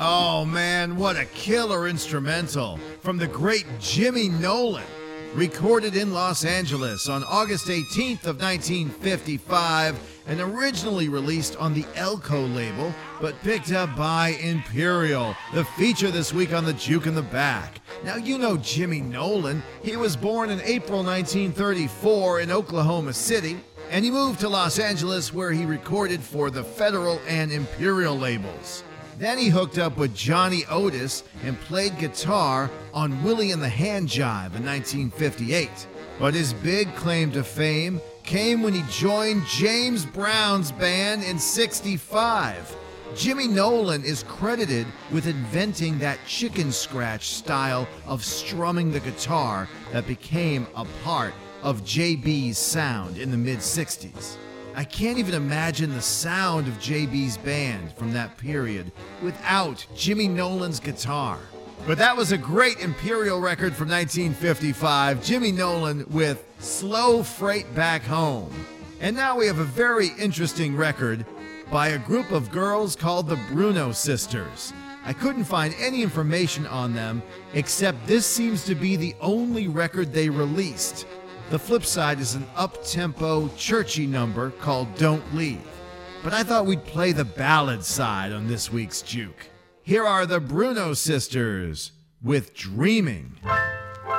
Oh man, what a killer instrumental from the great Jimmy Nolen. Recorded in Los Angeles on August 18th of 1955 and originally released on the Elko label, but picked up by Imperial, the feature this week on the Juke in the Back. Now you know Jimmy Nolen. He was born in April 1934 in Oklahoma City, and he moved to Los Angeles where he recorded for the Federal and Imperial labels. Then he hooked up with Johnny Otis and played guitar on Willie and the Hand Jive in 1958. But his big claim to fame came when he joined James Brown's band in '65. Jimmy Nolen is credited with inventing that chicken scratch style of strumming the guitar that became a part of JB's sound in the mid-'60s. I can't even imagine the sound of JB's band from that period without Jimmy Nolen's guitar. But that was a great Imperial record from 1955, Jimmy Nolen with Slow Freight Back Home. And now we have a very interesting record by a group of girls called the Bruno Sisters. I couldn't find any information on them, except this seems to be the only record they released. The flip side is an up-tempo, churchy number called Don't Leave. But I thought we'd play the ballad side on this week's Juke. Here are the Bruno Sisters with Dreaming.